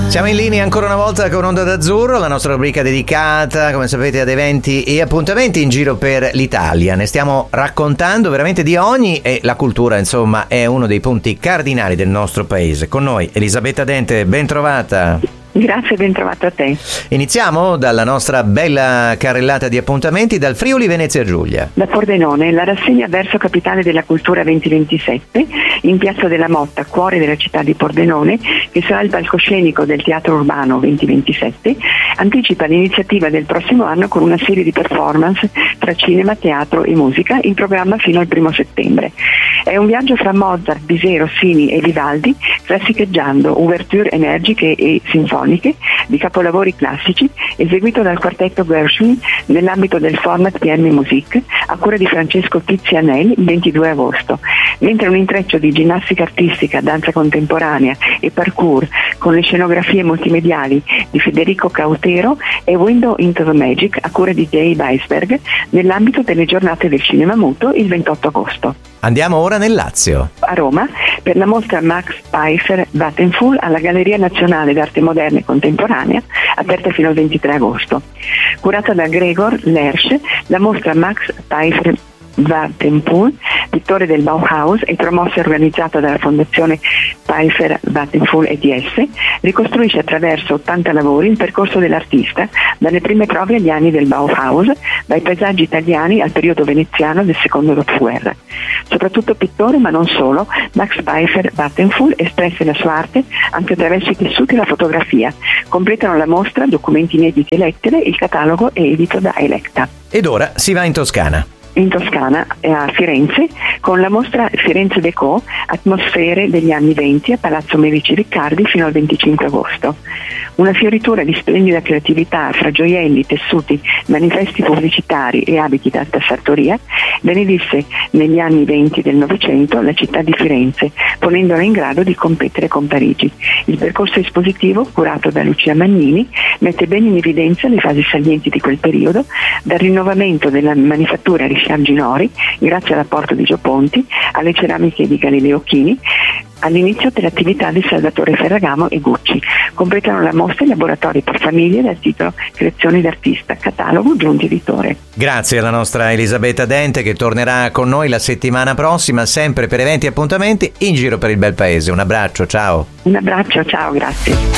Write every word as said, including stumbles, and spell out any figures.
Siamo in linea ancora una volta con Onda d'Azzurro, la nostra rubrica dedicata, come sapete, ad eventi e appuntamenti in giro per l'Italia. Ne stiamo raccontando veramente di ogni e la cultura, insomma, è uno dei punti cardinali del nostro paese. Con noi Elisabetta Dente, ben trovata. Grazie, ben trovato a te. Iniziamo dalla nostra bella carrellata di appuntamenti dal Friuli Venezia Giulia. Da Pordenone, la rassegna Verso Capitale della Cultura venti ventisette in Piazza della Motta, cuore della città di Pordenone, che sarà il palcoscenico del Teatro Urbano venti ventisette, anticipa l'iniziativa del prossimo anno con una serie di performance tra cinema, teatro e musica in programma fino al primo settembre. È un viaggio fra Mozart, Bizet, Rossini e Vivaldi, classicheggiando ouverture energiche e sinfoniche di capolavori classici, eseguito dal quartetto Gershwin nell'ambito del format P M Musique a cura di Francesco Tizianelli il ventidue agosto, mentre un intreccio di ginnastica artistica, danza contemporanea e parkour con le scenografie multimediali di Federico Cautero e Window into the Magic a cura di Jay Weisberg nell'ambito delle giornate del cinema muto il ventotto agosto. Andiamo ora nel Lazio. A Roma, per la mostra Max Pfeiffer Vattenfall alla Galleria Nazionale d'Arte Moderna e Contemporanea, aperta fino al ventitré agosto. Curata da Gregor Lersch, la mostra Max Pfeiffer Vattenfall, pittore del Bauhaus e promossa e organizzata dalla Fondazione Pfeiffer Vattenfall E T S, ricostruisce attraverso ottanta lavori il percorso dell'artista dalle prime prove agli anni del Bauhaus, dai paesaggi italiani al periodo veneziano del secondo dopoguerra. Soprattutto pittore, ma non solo, Max Pfeiffer Vattenfall espresse la sua arte anche attraverso i tessuti e la fotografia. Completano la mostra documenti inediti e lettere, il catalogo è edito da Electa. Ed ora si va in Toscana. In Toscana, a Firenze, con la mostra Firenze Déco, atmosfere degli anni venti a Palazzo Medici Riccardi fino al venticinque agosto. Una fioritura di splendida creatività fra gioielli, tessuti, manifesti pubblicitari e abiti d'alta sartoria benedisse negli anni venti del Novecento la città di Firenze, ponendola in grado di competere con Parigi. Il percorso espositivo, curato da Lucia Mannini, mette bene in evidenza le fasi salienti di quel periodo, dal rinnovamento della manifattura Richard Ginori, grazie all'apporto di Gio Ponti, alle ceramiche di Galileo Chini, all'inizio dell'attività di Salvatore Ferragamo e Gucci. Completano la mostra i laboratori per famiglie dal titolo Creazioni d'artista, catalogo Giunti Editore. Grazie alla nostra Elisabetta Dente, che tornerà con noi la settimana prossima, sempre per eventi e appuntamenti in giro per il bel paese. Un abbraccio, ciao. Un abbraccio, ciao, grazie.